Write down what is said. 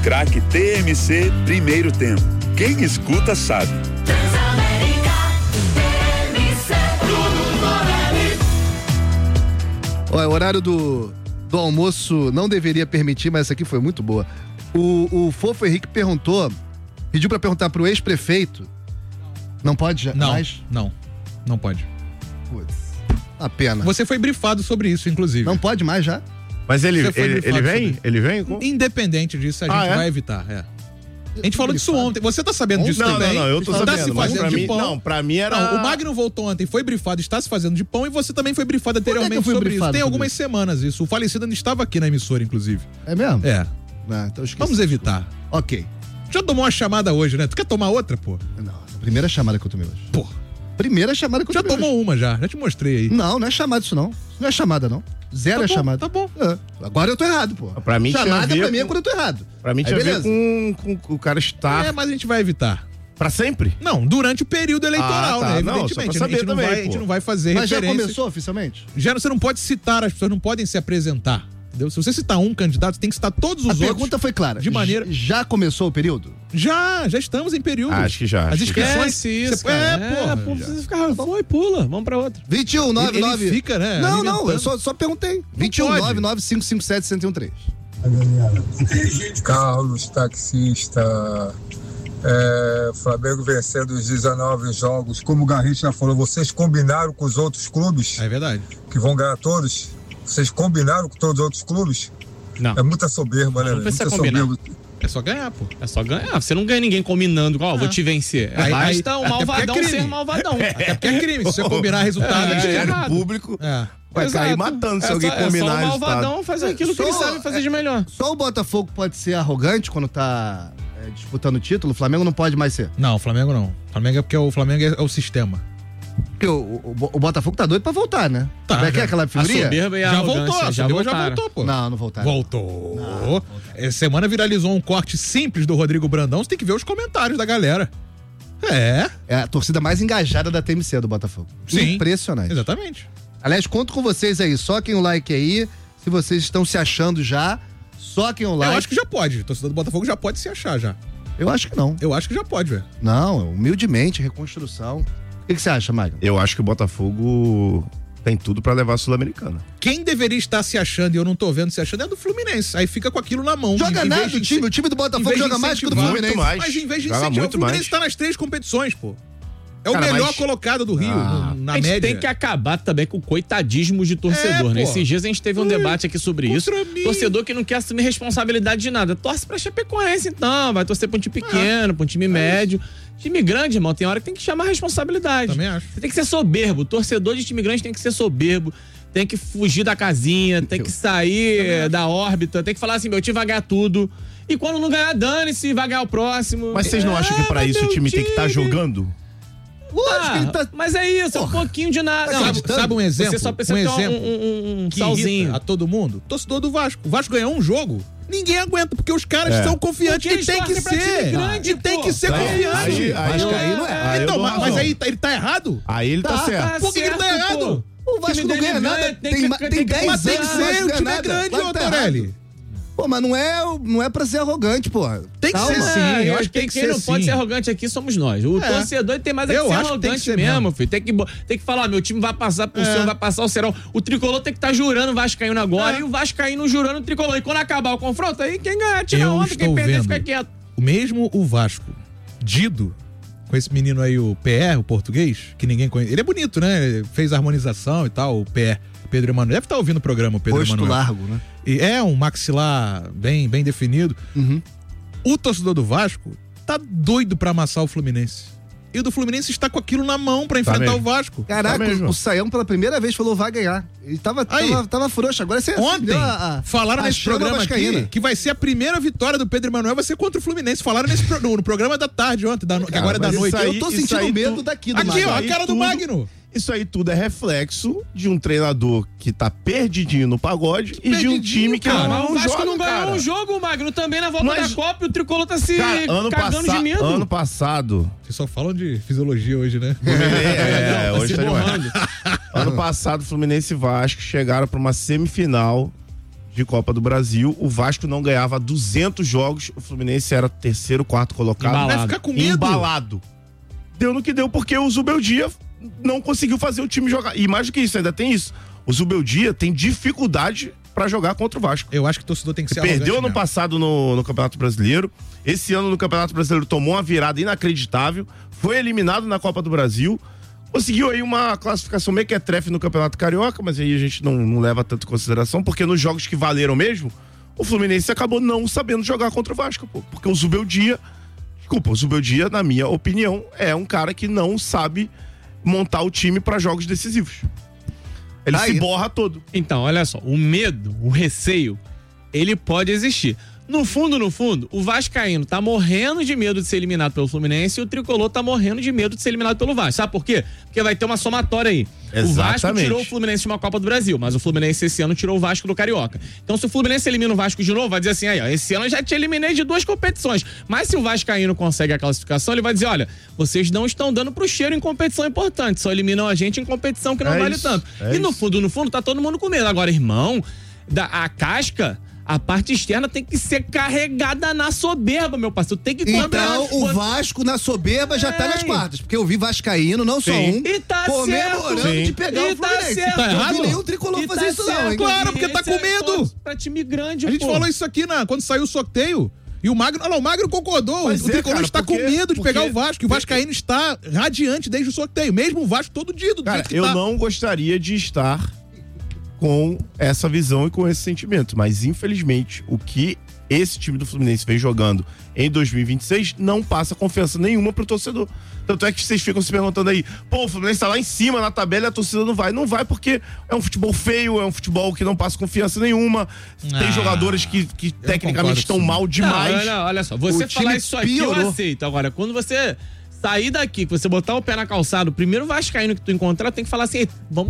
Craque TMC, primeiro tempo. Quem escuta sabe. Transamérica, TMC, Bruno Morelli. Olha, o horário do almoço não deveria permitir, mas essa aqui foi muito boa. O Fofo Henrique pediu pra perguntar pro ex-prefeito. Não pode já? Não pode. Putz, a pena. Você foi brifado sobre isso, inclusive. Não pode mais já? Mas ele vem? Ele vem? Independente disso, a gente vai evitar, A gente falou disso ontem. Você tá sabendo disso também? Não, eu tô sabendo. Tá se fazendo de pão. Não, pra mim era... Não, o Magno voltou ontem, foi brifado, está se fazendo de pão, e você também foi brifado anteriormente sobre isso. Tem algumas semanas isso. O falecido ainda estava aqui na emissora, inclusive. É mesmo? É. Então vamos evitar. Ok. Já tomou uma chamada hoje, né? Tu quer tomar outra, pô? Não, a primeira chamada que eu tomei hoje. Pô. Primeira chamada que eu tomei hoje. Já tomou uma já te mostrei aí. Não é chamada isso não. Isso não é chamada não. Zero é chamada. Tá bom. Agora eu tô errado, pô. Pra mim chamada pra mim é quando eu tô errado. Pra mim tinha a ver com o cara estar... mas a gente vai evitar. Pra sempre? Não, durante o período eleitoral, né? Evidentemente. Não, a gente não vai fazer mas referência. Já começou oficialmente? Você não pode citar, as pessoas não podem se apresentar. Entendeu? Se você citar um candidato, você tem que citar todos os outros. A pergunta foi clara. De maneira... Já começou o período? Já estamos em período. Acho que já. As inscrições... Isso, você fica... Pula. Vamos pra outra. 2199... Ele fica, né? Não, eu só perguntei. 2199-557-1013. Carlos, taxista... Flamengo vencendo os 19 jogos. Como o Garrincha já falou, vocês combinaram com os outros clubes? É verdade. Que vão ganhar todos? Vocês combinaram com todos os outros clubes? Não. É muita soberba, né? Não precisa combinar. É só ganhar, pô. É só ganhar. Você não ganha ninguém combinando, vou te vencer. Basta o malvadão ser malvadão. Até porque é crime. Se você combinar resultado, o público vai cair matando se alguém combinar resultado. Só o malvadão faz aquilo que ele sabe fazer de melhor. Só o Botafogo pode ser arrogante quando tá disputando o título. O Flamengo não pode mais ser. Não, o Flamengo não. O Flamengo é porque o Flamengo é o sistema. Porque o Botafogo tá doido pra voltar, né? Tá. É aquela figurinha? A soberba e a arrogância. Já voltou, pô. Não voltaram. Voltou. Essa semana viralizou um corte simples do Rodrigo Brandão. Você tem que ver os comentários da galera. É a torcida mais engajada da TMC do Botafogo. Sim. Impressionante. Exatamente. Aliás, conto com vocês aí. Soquem o like aí. Se vocês estão se achando já, soquem o like. Eu acho que já pode. O torcedor do Botafogo já pode se achar já. Eu acho que não. Eu acho que já pode, velho. Não, humildemente, reconstrução. O que você acha, Magno? Eu acho que o Botafogo tem tudo pra levar a Sul-Americana. Quem deveria estar se achando, e eu não tô vendo se achando, é do Fluminense. Aí fica com aquilo na mão. Joga nada o time do Botafogo joga mais que o do Fluminense. Mas em vez de incentivar, o Fluminense tá nas 3 competições, pô. É o melhor colocado do Rio, na média. A gente tem que acabar também com o coitadismo de torcedor, né? Esses dias a gente teve um debate aqui sobre isso. Torcedor que não quer assumir responsabilidade de nada. Torce pra Chapecoense, então. Vai torcer pra um time pequeno, pra um time médio. Time grande, irmão, tem hora que tem que chamar a responsabilidade. Também acho. Você tem que ser soberbo. O torcedor de time grande tem que ser soberbo. Tem que fugir da casinha, tem que sair da órbita, tem que falar assim, meu time vai ganhar tudo. E quando não ganhar, dane-se, vai ganhar o próximo. Mas vocês não acham que pra isso o time tem que estar jogando? Lógico que ele tá... Mas é isso, é um pouquinho de nada. Sabe um exemplo? Você só precisa ter um salzinho. A todo mundo. Torcedor do Vasco. O Vasco ganhou um jogo. Ninguém aguenta, porque os caras são confiantes que tem que ser. Grande, tem que ser confiante. Vascaíno é. Então, mas aí ele tá errado? Aí ele tá certo. Por que ele tá errado? O Vasco não ganha nada. Tem 10 anos. Mas tem que ser, o time é grande, ô Torelli. Pô, mas não é pra ser arrogante, pô. Tem que ser sim, eu acho que tem que ser. Quem não pode ser arrogante aqui somos nós. O torcedor tem mais a ser arrogante mesmo, filho. Tem que falar, meu time vai passar por cima, vai passar o Serão. O Tricolor tem que estar jurando o Vascaíno agora e o Vascaíno jurando o Tricolor. E quando acabar o confronto, aí quem ganhar, tira onda, quem perder, fica quieto. Mesmo o Vasco, Dido, com esse menino aí, o PR, o português, que ninguém conhece. Ele é bonito, né? Ele fez harmonização e tal, o PR. Pedro Emanuel. Deve estar ouvindo o programa, o Pedro Emanuel. Rosto largo, né? E é um maxilar bem definido. O torcedor do Vasco tá doido pra amassar o Fluminense. E o do Fluminense está com aquilo na mão pra enfrentar o Vasco. Caraca, o Saião pela primeira vez falou vai ganhar. Ele tava frouxo. Agora você ontem falaram nesse programa aqui que vai ser a primeira vitória do Pedro Emanuel, vai ser contra o Fluminense. Falaram no programa da tarde ontem, que agora é da noite. Eu tô sentindo medo daqui do Magno. Aqui, ó, a cara do Magno. Isso aí tudo é reflexo de um treinador que tá perdidinho no pagode e de um time que não joga, não ganhou um jogo, Magno, também na volta da Copa e o Tricolor tá se cagando de medo. Ano passado... Vocês só falam de fisiologia hoje, né? Hoje tá demais. Ano passado, Fluminense e Vasco chegaram pra uma semifinal de Copa do Brasil, o Vasco não ganhava 200 jogos, o Fluminense era terceiro, quarto colocado. Vai ficar com medo. Embalado. Deu no que deu, porque o Zubeldia não conseguiu fazer o time jogar. E mais do que isso, ainda tem isso. O Zubeldia tem dificuldade pra jogar contra o Vasco. Eu acho que o torcedor tem que ser Perdeu ano mesmo. passado no Campeonato Brasileiro. Esse ano no Campeonato Brasileiro tomou uma virada inacreditável. Foi eliminado na Copa do Brasil. Conseguiu aí uma classificação mequetrefe no Campeonato Carioca, mas aí a gente não leva tanto em consideração, porque nos jogos que valeram mesmo, o Fluminense acabou não sabendo jogar contra o Vasco, pô. Porque o Zubeldia, na minha opinião, é um cara que não sabe montar o time pra jogos decisivos. Ele se borra todo. Então, olha só, o medo, o receio, ele pode existir. No fundo, o vascaíno tá morrendo de medo de ser eliminado pelo Fluminense e o tricolor tá morrendo de medo de ser eliminado pelo Vasco. Sabe por quê? Porque vai ter uma somatória aí. Exatamente. O Vasco tirou o Fluminense de uma Copa do Brasil, mas o Fluminense esse ano tirou o Vasco do Carioca. Então, se o Fluminense elimina o Vasco de novo, vai dizer assim, aí, ó, esse ano eu já te eliminei de 2 competições. Mas se o vascaíno consegue a classificação, ele vai dizer, olha, vocês não estão dando pro cheiro em competição importante, só eliminam a gente em competição que não vale tanto. E no fundo, tá todo mundo com medo. Agora, irmão, a casca... A parte externa tem que ser carregada na soberba, meu parceiro. Tem que Então, o Vasco na soberba já tá nas quartas. Porque eu vi vascaíno, não só um, e tá comemorando certo. de pegar o Fluminense. Certo. Tá errado? Eu não vi nenhum tricolor fazer isso não, hein? Claro, porque tá com medo. Pra time grande, A gente falou isso aqui quando saiu o sorteio. E o Magro, o Magro concordou. Mas o tricolor está com medo de pegar o Vasco. E o vascaíno está radiante desde o sorteio. Mesmo o Vasco todo dia do Cara, jeito que eu tá. não gostaria de estar com essa visão e com esse sentimento, mas infelizmente o que esse time do Fluminense vem jogando em 2026 não passa confiança nenhuma pro torcedor. Tanto é que vocês ficam se perguntando aí, pô, o Fluminense tá lá em cima na tabela e a torcida não vai. Não vai porque é um futebol feio, é um futebol que não passa confiança nenhuma. Tem jogadores que tecnicamente estão mal demais. Não, olha só, você falar isso aqui eu aceito. Agora, quando você sair daqui, que você botar o pé na calçada, o primeiro vascaíno que tu encontrar tem que falar assim, vamos